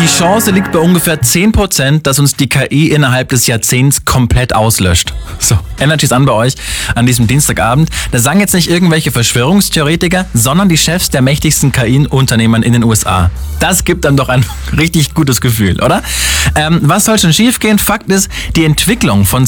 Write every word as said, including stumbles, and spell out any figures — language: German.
Die Chance liegt bei ungefähr zehn Prozent, dass uns die K I innerhalb des Jahrzehnts komplett auslöscht. So, Energy's an bei euch an diesem Dienstagabend. Da sagen jetzt nicht irgendwelche Verschwörungstheoretiker, sondern die Chefs der mächtigsten K I-Unternehmen in den U S A. Das gibt dann doch ein richtig gutes Gefühl, oder? Ähm, was soll schon schiefgehen? Fakt ist, die Entwicklung von